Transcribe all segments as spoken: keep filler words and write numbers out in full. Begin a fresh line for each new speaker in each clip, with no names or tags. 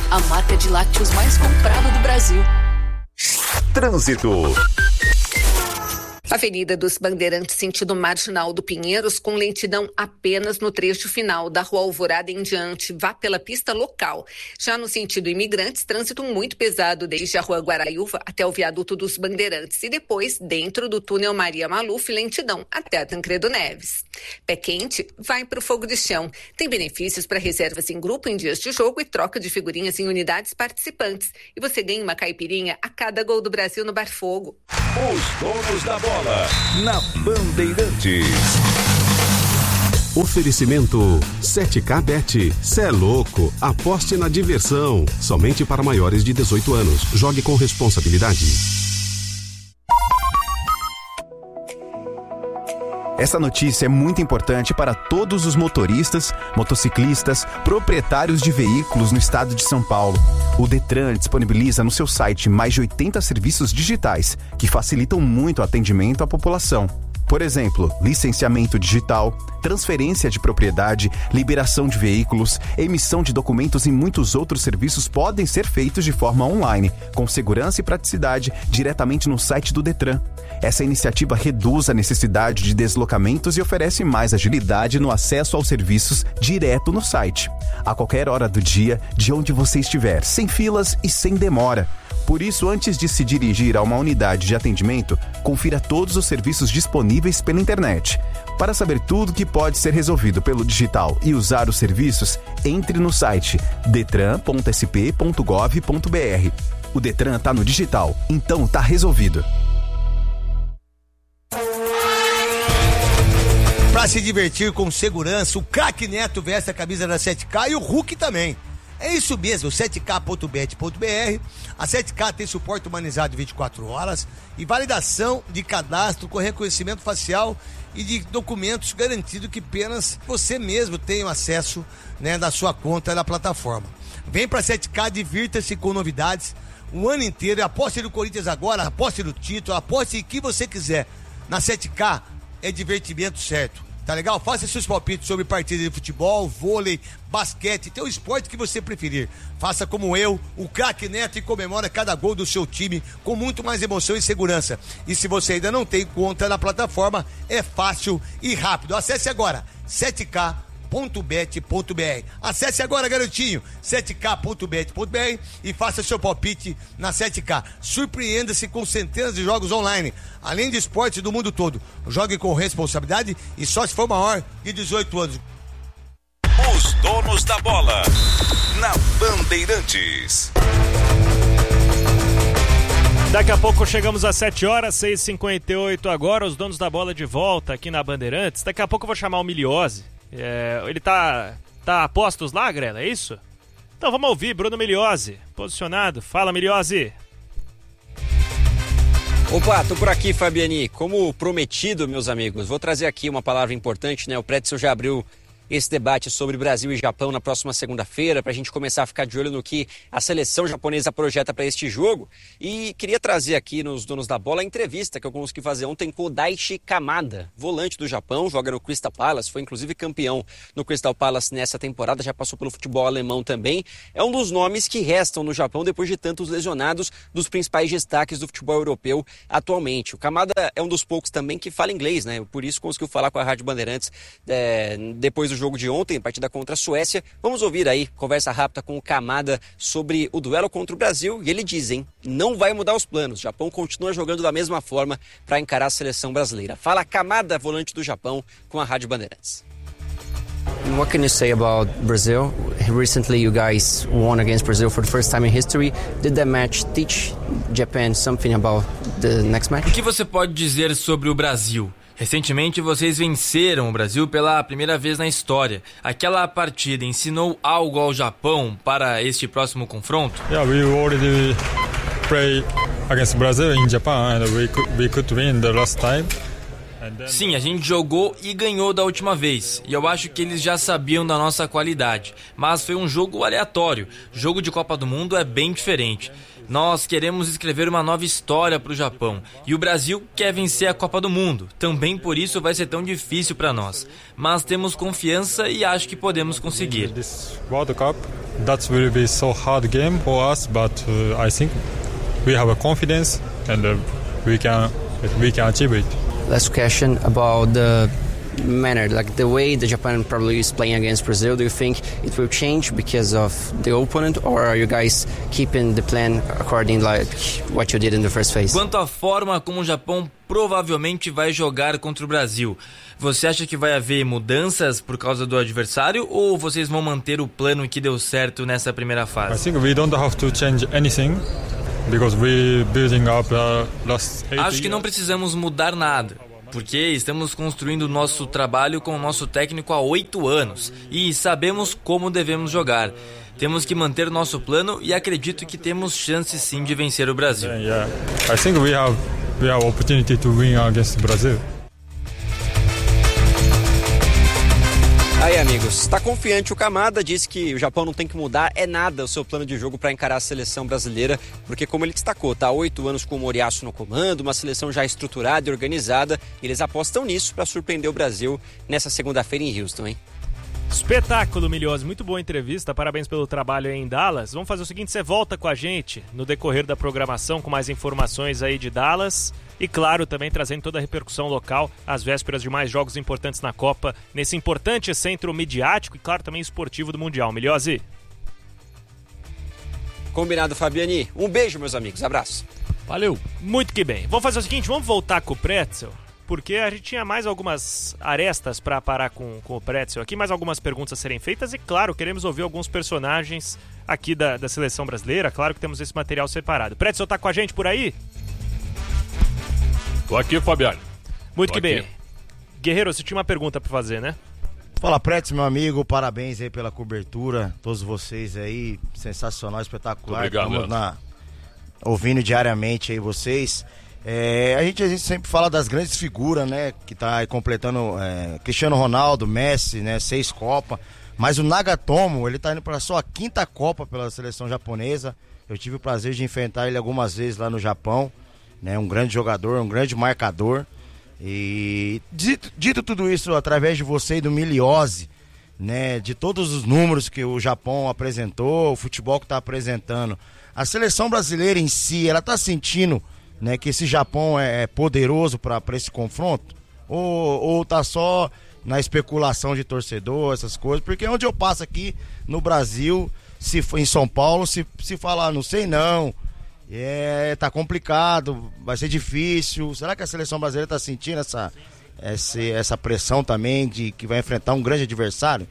a marca de lácteos mais comprada do Brasil.
Trânsito.
Avenida dos Bandeirantes, sentido Marginal do Pinheiros, com lentidão apenas no trecho final da Rua Alvorada em diante. Vá pela pista local. Já no sentido Imigrantes, trânsito muito pesado desde a Rua Guaraiúva até o viaduto dos Bandeirantes. E depois, dentro do túnel Maria Maluf, lentidão até a Tancredo Neves. Pé quente, vai para o fogo de chão. Tem benefícios para reservas em grupo em dias de jogo e troca de figurinhas em unidades participantes. E você ganha uma caipirinha a cada gol do Brasil no Bar Fogo.
Os donos da bola na Bandeirantes.
Oferecimento sete K Bet. Cê é louco, aposte na diversão. Somente para maiores de dezoito anos. Jogue com responsabilidade.
Essa notícia é muito importante para todos os motoristas, motociclistas, proprietários de veículos no estado de São Paulo. O Detran disponibiliza no seu site mais de oitenta serviços digitais que facilitam muito o atendimento à população. Por exemplo, licenciamento digital, transferência de propriedade, liberação de veículos, emissão de documentos e muitos outros serviços podem ser feitos de forma online, com segurança e praticidade, diretamente no site do Detran. Essa iniciativa reduz a necessidade de deslocamentos e oferece mais agilidade no acesso aos serviços direto no site. A qualquer hora do dia, de onde você estiver, sem filas e sem demora. Por isso, antes de se dirigir a uma unidade de atendimento, confira todos os serviços disponíveis pela internet. Para saber tudo que pode ser resolvido pelo digital e usar os serviços, entre no site detran ponto s p ponto gov ponto b r. O Detran está no digital, então está resolvido.
Para se divertir com segurança, o craque Neto veste a camisa da sete K e o Hulk também. É isso mesmo, sete K ponto bet ponto b r. A sete K tem suporte humanizado de vinte e quatro horas e validação de cadastro com reconhecimento facial e de documentos garantido que apenas você mesmo tenha acesso, né, da sua conta na plataforma. Vem pra sete K, divirta-se com novidades o ano inteiro. Aposte no Corinthians agora, aposte no título, aposte em que você quiser. Na sete K é divertimento certo. Tá legal? Faça seus palpites sobre partidas de futebol, vôlei, basquete, teu esporte que você preferir. Faça como eu, o craque Neto, e comemora cada gol do seu time com muito mais emoção e segurança. E se você ainda não tem conta na plataforma, é fácil e rápido. Acesse agora sete K ponto bet ponto b r. Acesse agora, garotinho, sete K ponto bet ponto b r e faça seu palpite na sete K. Surpreenda-se com centenas de jogos online, além de esportes do mundo todo. Jogue com responsabilidade e só se for maior de dezoito anos.
Os donos da bola na Bandeirantes.
Daqui a pouco chegamos às sete horas, seis e cinquenta e oito agora, os donos da bola de volta aqui na Bandeirantes. Daqui a pouco eu vou chamar o Miliose. É, ele tá, tá a postos lá, Grela, é isso? Então vamos ouvir Bruno Miliose, posicionado. Fala, Miliose.
Opa, tô por aqui, Fabiani. Como prometido, meus amigos, vou trazer aqui uma palavra importante, né? O Pretzel já abriu esse debate sobre Brasil e Japão na próxima segunda-feira, para a gente começar a ficar de olho no que a seleção japonesa projeta para este jogo. E queria trazer aqui nos donos da bola a entrevista que eu consegui fazer ontem com o Daichi Kamada, volante do Japão, joga no Crystal Palace, foi inclusive campeão no Crystal Palace nessa temporada, já passou pelo futebol alemão também. É um dos nomes que restam no Japão depois de tantos lesionados dos principais destaques do futebol europeu atualmente. O Kamada é um dos poucos também que fala inglês, né? Por isso conseguiu falar com a Rádio Bandeirantes é, depois do jogo de ontem, partida contra a Suécia. Vamos ouvir aí, conversa rápida com o Kamada sobre o duelo contra o Brasil, e ele diz, hein, não vai mudar os planos, o Japão continua jogando da mesma forma para encarar a seleção brasileira. Fala Kamada, volante do Japão, com a Rádio Bandeirantes.
What can you say about Brazil? Recently you guys won against Brazil for the first time in history. Did that match teach Japan something about the next match?
O que você pode dizer sobre o Brasil? Recentemente vocês venceram o Brasil pela primeira vez na história. Aquela partida ensinou algo ao Japão para este próximo confronto?
Yeah, we already played against Brazil in Japan and we could, we could win the last time.
Sim, a gente jogou e ganhou da última vez. E eu acho que eles já sabiam da nossa qualidade. Mas foi um jogo aleatório. Jogo de Copa do Mundo é bem diferente. Nós queremos escrever uma nova história para o Japão. E o Brasil quer vencer a Copa do Mundo. Também por isso vai ser tão difícil para nós. Mas temos confiança e acho que podemos conseguir.
This World Cup, that will be so hard game for us, but uh, I think we have a confidence and uh, we can we can achieve it.
Last question about the manner, like the way the Japan probably is playing against Brazil. Do you think it will change because of the opponent, or are you guys keeping the plan according like what you did in the first phase?
Quanto à forma como o Japão provavelmente vai jogar contra o Brasil, você acha que vai haver mudanças por causa do adversário, ou vocês vão manter o plano que deu certo nessa primeira fase?
I think we don't have to change anything because we building up uh, last eight
Acho que não precisamos mudar nada, porque estamos construindo o nosso trabalho com o nosso técnico há oito anos e sabemos como devemos jogar. Temos que manter nosso plano e acredito que temos chances sim de vencer o Brasil.
Yeah, yeah. I think we have we have opportunity to win against Brazil.
Aí, amigos, está confiante o Kamada, disse que o Japão não tem que mudar é nada o seu plano de jogo para encarar a seleção brasileira, porque como ele destacou, está há oito anos com o Moriaço no comando, uma seleção já estruturada e organizada, e eles apostam nisso para surpreender o Brasil nessa segunda-feira em Houston, hein?
Espetáculo, Milhose, muito boa entrevista, parabéns pelo trabalho aí em Dallas. Vamos fazer o seguinte, você volta com a gente no decorrer da programação com mais informações aí de Dallas e claro, também trazendo toda a repercussão local às vésperas de mais jogos importantes na Copa, nesse importante centro midiático e claro também esportivo do Mundial. Milhose.
Combinado, Fabiani. Um beijo, meus amigos, abraço.
Valeu. Muito que bem. Vamos fazer o seguinte, vamos voltar com o Pretzel, porque a gente tinha mais algumas arestas para parar com, com o Pretzel aqui, mais algumas perguntas a serem feitas e, claro, queremos ouvir alguns personagens aqui da, da seleção brasileira. Claro que temos esse material separado. Pretzel tá com a gente por aí?
Tô aqui, Fabiano.
Muito
Tô
que bem.
aqui.
Guerreiro, você tinha uma pergunta para fazer, né?
Fala, Pretzel, meu amigo, parabéns aí pela cobertura, todos vocês aí, sensacional, espetacular.
Obrigado,
Estamos
Leandro.
na... ouvindo diariamente aí vocês. É, a, gente, a gente sempre fala das grandes figuras, né? Que tá aí completando é, Cristiano Ronaldo, Messi, né? Seis Copas. Mas o Nagatomo, ele tá indo para sua quinta Copa pela seleção japonesa. Eu tive o prazer de enfrentar ele algumas vezes lá no Japão, né? Um grande jogador, um grande marcador. E dito, dito tudo isso através de você e do Milhose, né? De todos os números que o Japão apresentou, o futebol que tá apresentando, a seleção brasileira em si, ela tá sentindo, né, que esse Japão é poderoso para esse confronto? Ou, ou tá só na especulação de torcedor, essas coisas? Porque onde eu passo aqui no Brasil, se for em São Paulo, se, se falar, não sei não, é, tá complicado, vai ser difícil. Será que a seleção brasileira tá sentindo essa, essa, essa pressão também de que vai enfrentar um grande adversário?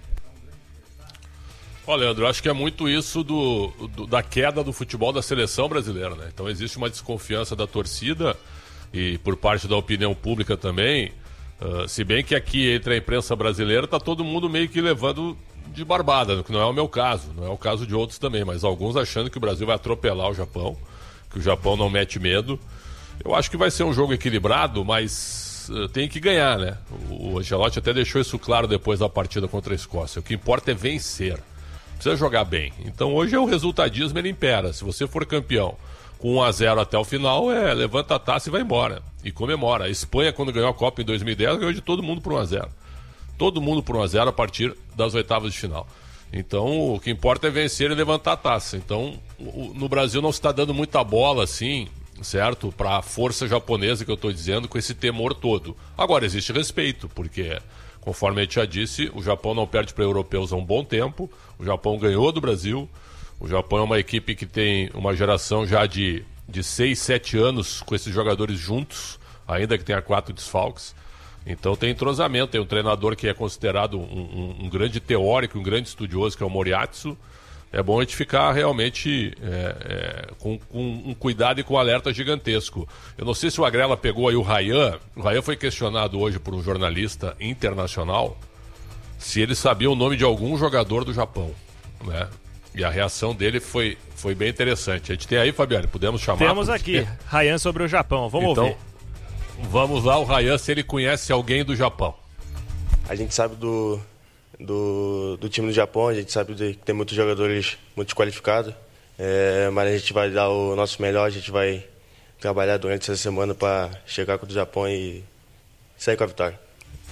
Olha, Leandro, acho que é muito isso do, do, da queda do futebol da seleção brasileira, né? Então existe uma desconfiança da torcida e por parte da opinião pública também, uh, se bem que aqui entre a imprensa brasileira tá todo mundo meio que levando de barbada, que não é o meu caso, não é o caso de outros também, mas alguns achando que o Brasil vai atropelar o Japão, que o Japão não mete medo. Eu acho que vai ser um jogo equilibrado, mas uh, tem que ganhar, né? O Ancelotti até deixou isso claro depois da partida contra a Escócia. O que importa é vencer. Precisa jogar bem. Então hoje é o resultadismo, ele impera. Se você for campeão com um a zero até o final, é levanta a taça e vai embora. E comemora. A Espanha, quando ganhou a Copa em dois mil e dez, ganhou de todo mundo por um a zero. Todo mundo por um a zero a partir das oitavas de final. Então o que importa é vencer e levantar a taça. Então no Brasil não se está dando muita bola assim, certo? Para a força japonesa que eu estou dizendo, com esse temor todo. Agora existe respeito, porque... conforme a gente já disse, o Japão não perde para europeus há um bom tempo. O Japão ganhou do Brasil. O Japão é uma equipe que tem uma geração já de, de seis, sete anos com esses jogadores juntos, ainda que tenha quatro desfalques. Então tem entrosamento. Tem um treinador que é considerado um, um, um grande teórico, um grande estudioso, que é o Moriatsu. É bom a gente ficar realmente é, é, com, com um cuidado e com um alerta gigantesco. Eu não sei se o Agrela pegou aí o Ryan. O Ryan foi questionado hoje por um jornalista internacional se ele sabia o nome de algum jogador do Japão, né? E a reação dele foi, foi bem interessante. A gente tem aí, Fabiano, podemos chamar?
Temos porque... aqui, Ryan sobre o Japão, vamos
então,
ouvir.
Vamos lá, o Ryan, se ele conhece alguém do Japão.
A gente sabe do, do, do time do Japão, a gente sabe que tem muitos jogadores muito qualificados, é, mas a gente vai dar o nosso melhor, a gente vai trabalhar durante essa semana para chegar com o Japão e sair com a vitória.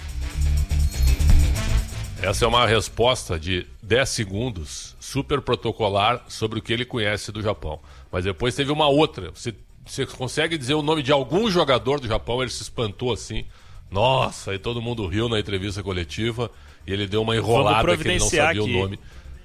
Essa é uma resposta de dez segundos, super protocolar, sobre o que ele conhece do Japão. Mas depois teve uma outra. Você, você consegue dizer o nome de algum jogador do Japão? Ele se espantou assim. Nossa, aí todo mundo riu na entrevista coletiva e ele deu uma enrolada que ele não sabia aqui o nome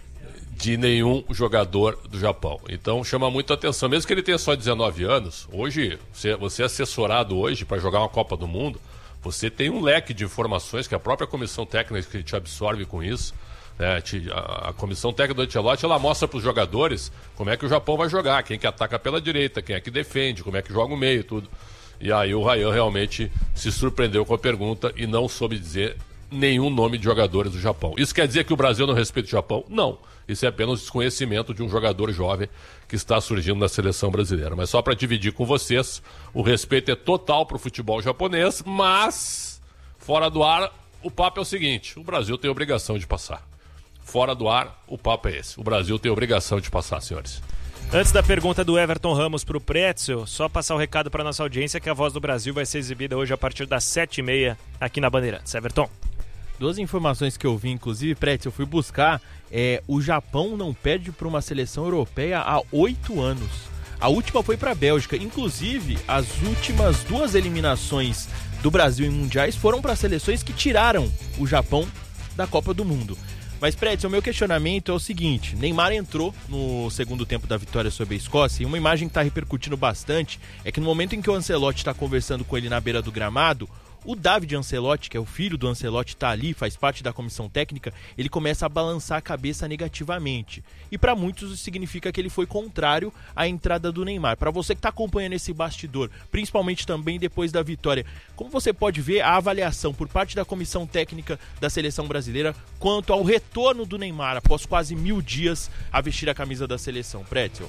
de nenhum jogador do Japão. Então chama muito a atenção. Mesmo que ele tenha só dezenove anos, hoje, você, você é assessorado hoje para jogar uma Copa do Mundo, você tem um leque de informações que a própria comissão técnica que te absorve com isso. Né? Te, a, a comissão técnica do Ancelotti, ela mostra para os jogadores como é que o Japão vai jogar, quem que ataca pela direita, quem é que defende, como é que joga o meio, tudo. E aí o Ryan realmente se surpreendeu com a pergunta e não soube dizer nenhum nome de jogadores do Japão. Isso quer dizer que o Brasil não respeita o Japão? Não. Isso é apenas desconhecimento de um jogador jovem que está surgindo na seleção brasileira. Mas só para dividir com vocês, o respeito é total para o futebol japonês, mas fora do ar, o papo é o seguinte: o Brasil tem obrigação de passar. Fora do ar, o papo é esse. O Brasil tem obrigação de passar, senhores.
Antes da pergunta do Everton Ramos para o Pretzel, só passar o recado para nossa audiência que a Voz do Brasil vai ser exibida hoje a partir das sete e meia aqui na Bandeirantes. Everton.
Duas informações que eu vi, inclusive, Pretzel, eu fui buscar. É, o Japão não perde para uma seleção europeia há oito anos. A última foi para a Bélgica. Inclusive, as últimas duas eliminações do Brasil em mundiais foram para seleções que tiraram o Japão da Copa do Mundo. Mas, Pretzel, o meu questionamento é o seguinte: Neymar entrou no segundo tempo da vitória sobre a Escócia e uma imagem que está repercutindo bastante é que no momento em que o Ancelotti está conversando com ele na beira do gramado, o David Ancelotti, que é o filho do Ancelotti, está ali, faz parte da comissão técnica, ele começa a balançar a cabeça negativamente. E para muitos isso significa que ele foi contrário à entrada do Neymar. Para você que está acompanhando esse bastidor, principalmente também depois da vitória, como você pode ver a avaliação por parte da comissão técnica da seleção brasileira quanto ao retorno do Neymar após quase mil dias a vestir a camisa da seleção? Pretzel.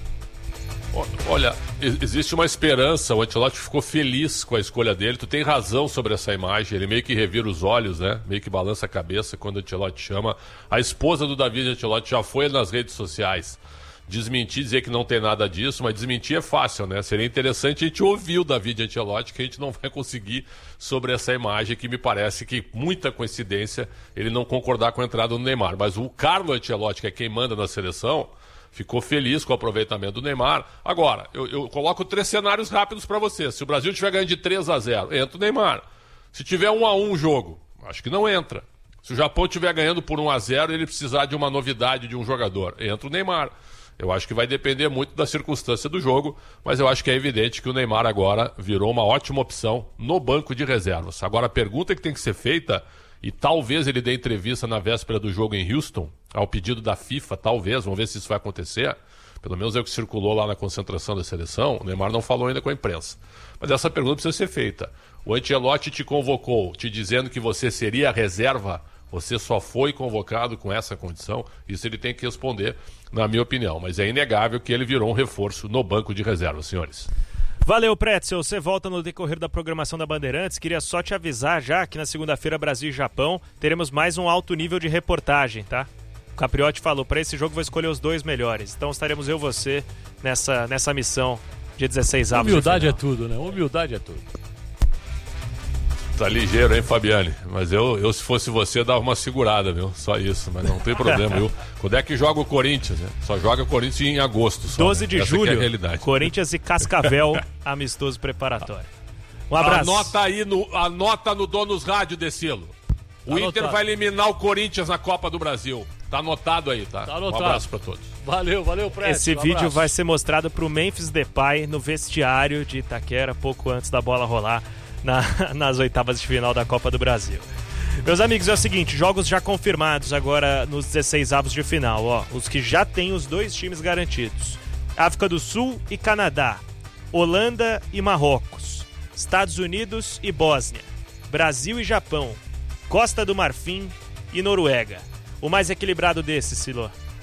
Olha, existe uma esperança, o Ancelotti ficou feliz com a escolha dele, tu tem razão sobre essa imagem, ele meio que revira os olhos, né, meio que balança a cabeça quando o Ancelotti chama. A esposa do David Ancelotti já foi nas redes sociais desmentir, dizer que não tem nada disso, mas desmentir é fácil, né, seria interessante a gente ouvir o David Ancelotti, que a gente não vai conseguir sobre essa imagem, que me parece que, muita coincidência, ele não concordar com a entrada do Neymar. Mas o Carlo Ancelotti, que é quem manda na seleção, ficou feliz com o aproveitamento do Neymar. Agora, eu, eu coloco três cenários rápidos para você. Se o Brasil estiver ganhando de três a zero, entra o Neymar. Se tiver um a um o jogo, acho que não entra. Se o Japão estiver ganhando por um a zero e ele precisar de uma novidade de um jogador, entra o Neymar. Eu acho que vai depender muito da circunstância do jogo, mas eu acho que é evidente que o Neymar agora virou uma ótima opção no banco de reservas. Agora, a pergunta que tem que ser feita, e talvez ele dê entrevista na véspera do jogo em Houston, ao pedido da FIFA, talvez, vamos ver se isso vai acontecer. Pelo menos é o que circulou lá na concentração da seleção. O Neymar não falou ainda com a imprensa. Mas essa pergunta precisa ser feita. O Ancelotti te convocou, te dizendo que você seria a reserva, você só foi convocado com essa condição? Isso ele tem que responder, na minha opinião. Mas é inegável que ele virou um reforço no banco de reservas, senhores.
Valeu, Pretzel. Você volta no decorrer da programação da Bandeirantes. Queria só te avisar já que na segunda-feira, Brasil e Japão, teremos mais um alto nível de reportagem, tá? O Capriotti falou, para esse jogo vou escolher os dois melhores. Então estaremos eu e você nessa, nessa missão de dezesseis avos.
Humildade é tudo, né? Humildade é tudo.
Tá ligeiro, hein, Fabiane? Mas eu, eu, se fosse você, dava uma segurada, viu? Só isso, mas não tem problema, viu? Quando é que joga o Corinthians, né? Só joga o Corinthians em agosto. Só,
doze
né?
de
Essa
julho,
é a realidade.
Corinthians e Cascavel, amistoso preparatório. Um abraço.
Anota aí, no, anota no Donos Rádio, Decilo. O
tá
Inter
anotado.
vai eliminar o Corinthians na Copa do Brasil. Tá anotado aí, tá?
Tá anotado.
Um abraço pra todos.
Valeu, valeu, Pretzel.
Esse
um
vídeo
abraço.
vai ser mostrado pro Memphis Depay no vestiário de Itaquera, pouco antes da bola rolar na, nas oitavas de final da Copa do Brasil. Meus amigos, é o seguinte, jogos já confirmados agora nos dezesseis avos de final, ó, os que já têm os dois times garantidos. África do Sul e Canadá, Holanda e Marrocos, Estados Unidos e Bósnia, Brasil e Japão, Costa do Marfim e Noruega. O mais equilibrado desses, Silô?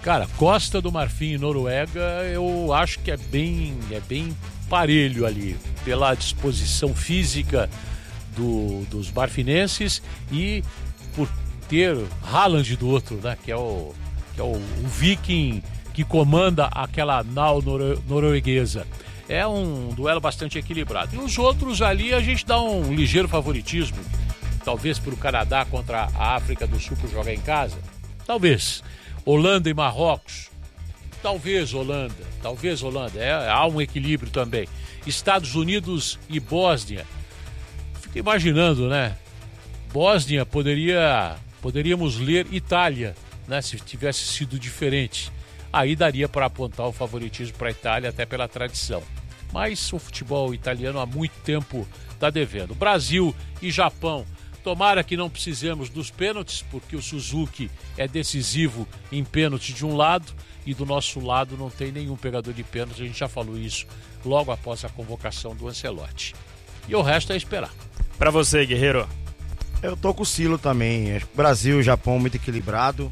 Cara, Costa do Marfim e Noruega, eu acho que é bem, é bem parelho ali, pela disposição física do, dos marfinenses e por ter Haaland do outro, né? Que é o, que é o, o viking que comanda aquela nau noro, norueguesa. É um duelo bastante equilibrado. E os outros ali a gente dá um ligeiro favoritismo, talvez para o Canadá contra a África do Sul por jogar em casa. Talvez. Holanda e Marrocos. Talvez Holanda. Talvez Holanda. É, há um equilíbrio também. Estados Unidos e Bósnia. Fico imaginando, né? Bósnia poderia... Poderíamos ler Itália, né? Se tivesse sido diferente. Aí daria para apontar o favoritismo para a Itália, até pela tradição. Mas o futebol italiano há muito tempo está devendo. Brasil e Japão. Tomara que não precisemos dos pênaltis, porque o Suzuki é decisivo em pênalti de um lado e do nosso lado não tem nenhum pegador de pênalti. A gente já falou isso logo após a convocação do Ancelotti. E o resto é esperar.
Para você, Guerreiro.
Eu tô com o Silo também. Brasil e Japão muito equilibrado.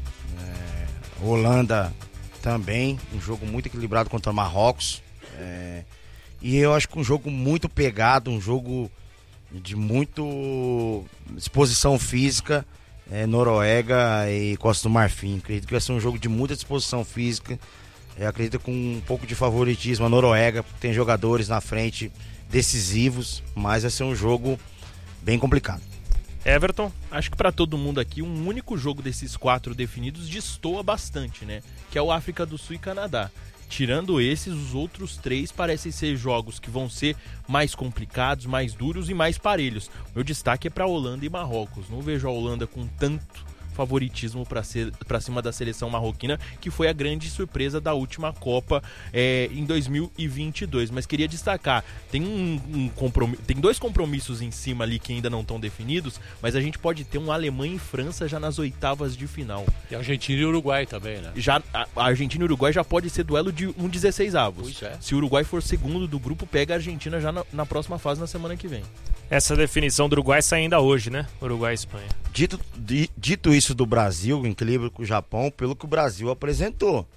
É, Holanda também, um jogo muito equilibrado contra Marrocos. É, e eu acho que um jogo muito pegado, um jogo de muito disposição física, é, Noruega e Costa do Marfim. Acredito que vai ser um jogo de muita disposição física. Eu acredito com um pouco de favoritismo a Noruega, porque tem jogadores na frente decisivos, mas vai ser um jogo bem complicado.
Everton, acho que para todo mundo aqui, um único jogo desses quatro definidos destoa bastante, né? Que é o África do Sul e Canadá. Tirando esses, os outros três parecem ser jogos que vão ser mais complicados, mais duros e mais parelhos. Meu destaque é para Holanda e Marrocos. Não vejo a Holanda com tanto favoritismo para ser para cima da seleção marroquina, que foi a grande surpresa da última Copa é, em dois mil e vinte e dois. Mas queria destacar, tem um, um compromisso, tem dois compromissos em cima ali que ainda não estão definidos, mas a gente pode ter um Alemanha e França já nas oitavas de final.
E Argentina e Uruguai também, né?
Já, a, a Argentina e Uruguai já pode ser duelo de um dezesseis avos.
É.
Se o Uruguai for segundo do grupo, pega a Argentina já na, na próxima fase, na semana que vem.
Essa definição do Uruguai sai ainda hoje, né? Uruguai e Espanha.
Dito, di, dito isso do Brasil, em equilíbrio com o Japão, pelo que o Brasil apresentou.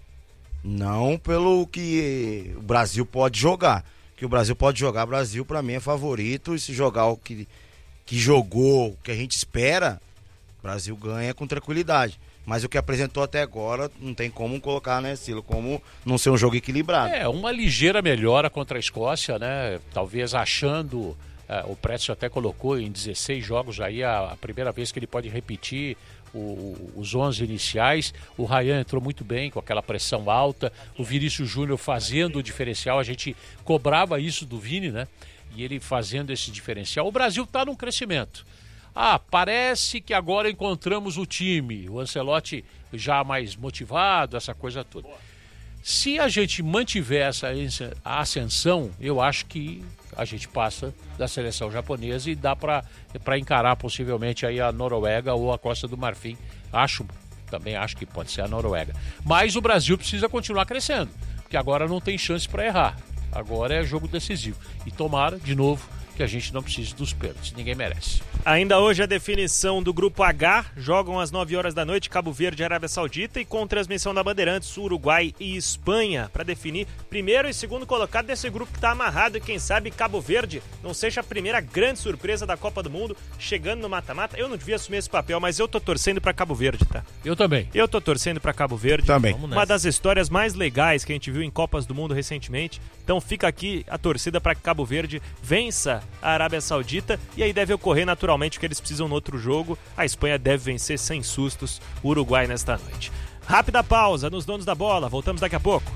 Não pelo que o Brasil pode jogar. Que o Brasil pode jogar, o Brasil pra mim é favorito. E se jogar o que, que jogou, o que a gente espera, o Brasil ganha com tranquilidade. Mas o que apresentou até agora não tem como colocar, né, Silo? Como não ser um jogo equilibrado.
É, uma ligeira melhora contra a Escócia, né? Talvez achando... Uh, o Prédio até colocou em dezesseis jogos aí a, a primeira vez que ele pode repetir o, os onze iniciais. O Ryan entrou muito bem com aquela pressão alta, o Vinícius Júnior fazendo o diferencial, a gente cobrava isso do Vini, né? E ele fazendo esse diferencial. O Brasil está num crescimento. Ah, parece que agora encontramos o time, o Ancelotti já mais motivado, essa coisa toda. Se a gente mantiver essa ascensão, eu acho que a gente passa da seleção japonesa e dá para encarar possivelmente aí a Noruega ou a Costa do Marfim. Acho, também acho que pode ser a Noruega. Mas o Brasil precisa continuar crescendo, porque agora não tem chance para errar. Agora é jogo decisivo. E tomara, de novo, que a gente não precise dos pênaltis. Ninguém merece.
Ainda hoje a definição do Grupo H. Jogam às nove horas da noite Cabo Verde e Arábia Saudita, e com transmissão da Bandeirantes, Uruguai e Espanha, para definir primeiro e segundo colocado desse grupo que está amarrado. E quem sabe Cabo Verde não seja a primeira grande surpresa da Copa do Mundo, chegando no mata-mata. Eu não devia assumir esse papel, mas eu tô torcendo para Cabo Verde, tá?
Eu também.
Eu tô torcendo para Cabo Verde.
Também.
Uma das histórias mais legais que a gente viu em Copas do Mundo recentemente. Então fica aqui a torcida para que Cabo Verde vença a Arábia Saudita, e aí deve ocorrer naturalmente o que eles precisam no outro jogo. A Espanha deve vencer sem sustos o Uruguai nesta noite. Rápida pausa nos Donos da Bola, voltamos daqui a pouco.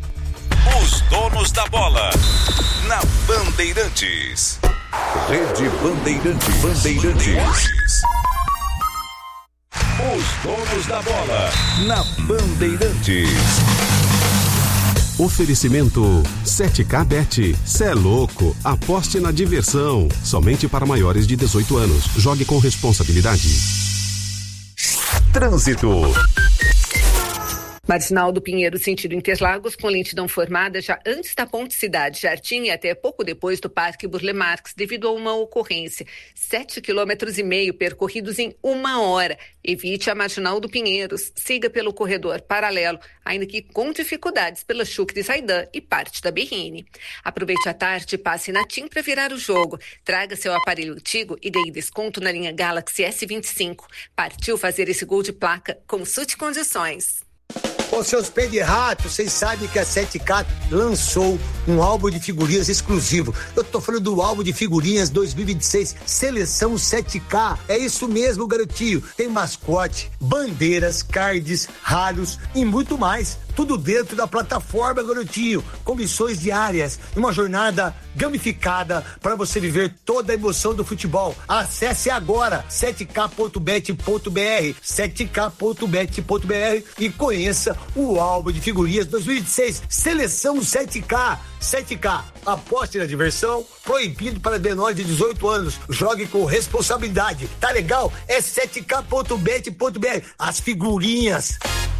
Os Donos da Bola, na Bandeirantes. Rede Bandeirante Bandeirantes. Os Donos da Bola, na Bandeirantes.
Oferecimento sete K Bet. Cê é louco, aposte na diversão. Somente para maiores de dezoito anos. Jogue com responsabilidade.
Trânsito.
Marginal do Pinheiro, sentido Interlagos, com lentidão formada já antes da Ponte Cidade Jardim e até pouco depois do Parque Burle Marx, devido a uma ocorrência. Sete quilômetros e meio percorridos em uma hora. Evite a Marginal do Pinheiros. Siga pelo corredor paralelo, ainda que com dificuldades pela Chucre Zaidan e parte da Berrine. Aproveite a tarde e passe na TIM para virar o jogo. Traga seu aparelho antigo e ganhe desconto na linha Galaxy S vinte e cinco. Partiu fazer esse gol de placa? Consulte condições.
Ô, seus pés de rato, vocês sabem que a sete K lançou um álbum de figurinhas exclusivo. Eu tô falando do álbum de figurinhas dois mil e vinte e seis, Seleção sete K. É isso mesmo, garotinho. Tem mascote, bandeiras, cards, raros e muito mais. Tudo dentro da plataforma, garotinho, com missões diárias, uma jornada gamificada para você viver toda a emoção do futebol. Acesse agora sete K ponto bet ponto br, sete K ponto bet ponto br e conheça o álbum de figurinhas dois mil e vinte e seis, Seleção sete K. sete K, aposte na diversão, proibido para menores de dezoito anos. Jogue com responsabilidade. Tá legal? É sete K ponto bet ponto br. As figurinhas